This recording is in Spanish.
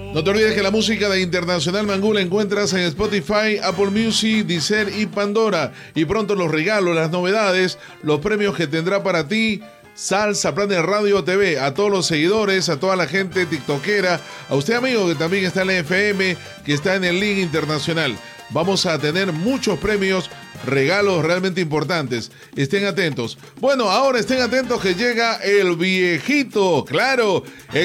No te olvides que la música de Internacional Mangú la encuentras en Spotify, Apple Music, Deezer y Pandora. Y pronto los regalos, las novedades, los premios que tendrá para ti Salsa Planet Radio TV. A todos los seguidores, a toda la gente tiktokera, a usted amigo que también está en la FM, que está en el link internacional. Vamos a tener muchos premios, regalos realmente importantes. Estén atentos. Bueno, ahora estén atentos que llega el viejito, claro.